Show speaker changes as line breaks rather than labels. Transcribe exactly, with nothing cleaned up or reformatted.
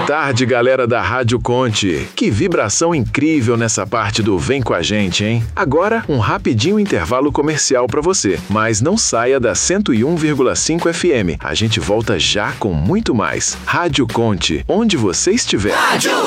tarde, galera da Rádio Conte. Que vibração incrível nessa parte do Vem com a gente, hein? Agora, um rapidinho intervalo comercial pra você, mas não saia da cento e um vírgula cinco F M. A gente volta já com muito mais. Rádio Conte, onde você estiver.
Rádio